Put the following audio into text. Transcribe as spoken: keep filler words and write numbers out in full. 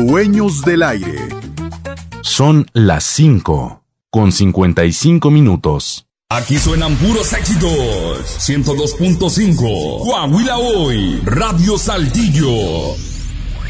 Dueños del aire. Son las cinco, con cincuenta y cinco minutos. Aquí suenan puros éxitos. ciento dos punto cinco. Coahuila Hoy. Radio Saltillo.